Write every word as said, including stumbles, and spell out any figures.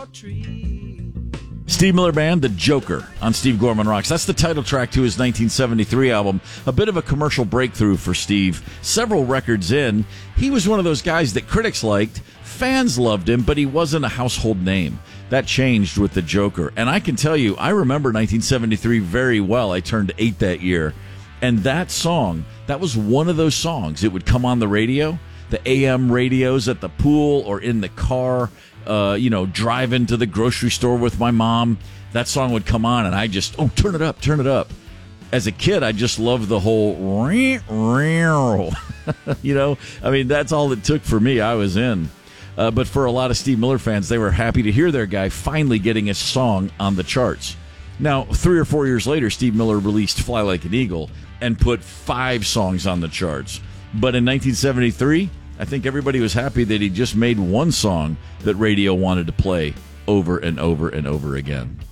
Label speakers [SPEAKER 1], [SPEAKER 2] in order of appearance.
[SPEAKER 1] Steve Miller Band, The Joker, on Steve Gorman Rocks. That's the title track to his nineteen seventy-three album. A bit of a commercial breakthrough for Steve. Several records in, he was one of those guys that critics liked, fans loved him, but he wasn't a household name. That changed with The Joker. And I can tell you, I remember nineteen seventy-three very well. I turned eight that year. And that song, that was one of those songs. It would come on the radio, the A M radios at the pool or in the car, uh, you know, driving to the grocery store with my mom. That song would come on, and I just, oh, turn it up, turn it up. As a kid, I just loved the whole, you know, I mean, that's all it took for me. I was in. Uh, but for a lot of Steve Miller fans, they were happy to hear their guy finally getting a song on the charts. Now, three or four years later, Steve Miller released Fly Like an Eagle and put five songs on the charts. But in nineteen seventy-three, I think everybody was happy that he just made one song that radio wanted to play over and over and over again.